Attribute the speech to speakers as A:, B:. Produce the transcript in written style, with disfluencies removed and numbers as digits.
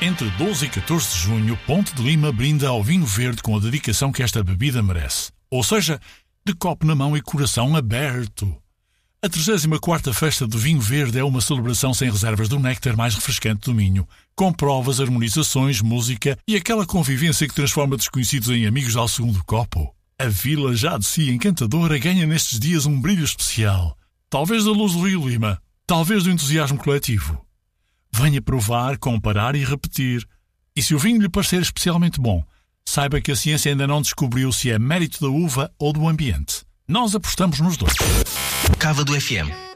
A: Entre 12 e 14 de junho, Ponte de Lima brinda ao vinho verde com a dedicação que esta bebida merece. Ou seja, de copo na mão e coração aberto. A 34ª Festa do Vinho Verde é uma celebração sem reservas do néctar mais refrescante do Minho, com provas, harmonizações, música e aquela convivência que transforma desconhecidos em amigos ao segundo copo. A vila, já de si encantadora, ganha nestes dias um brilho especial. Talvez da luz do Rio Lima, talvez do entusiasmo coletivo. Venha provar, comparar e repetir. E se o vinho lhe parecer especialmente bom, saiba que a ciência ainda não descobriu se é mérito da uva ou do ambiente. Nós apostamos nos dois.
B: Cava do FM.